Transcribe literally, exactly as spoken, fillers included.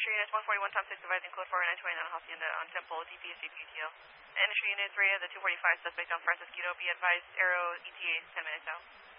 Industry Units one forty-one Tom six advising code four nine twenty-nine Hacienda on Temple, D P S J P E T L. Industry Unit three of the two forty-five suspect on Francisquito, be advised, Aero E T A is ten minutes out.